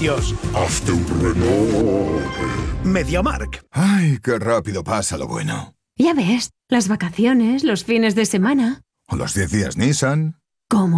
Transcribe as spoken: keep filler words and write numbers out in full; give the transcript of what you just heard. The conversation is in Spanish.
precios. Hazte un renove. MediaMarkt. Ay, qué rápido pasa lo bueno. Ya ves, las vacaciones, los fines de semana. O los diez días Nissan. ¿Cómo?